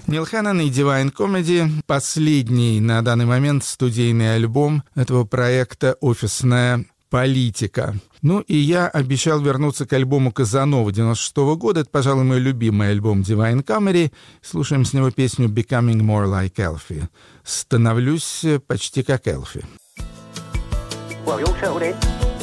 Нил Хэннон и Divine Comedy – последний на данный момент студийный альбом этого проекта «Офисная политика». Ну и я обещал вернуться к альбому Казанова 96 года. Это, пожалуй, мой любимый альбом Divine Comedy. Слушаем с него песню «Becoming More Like Elfie». «Становлюсь почти как Элфи». Well, you all settled in?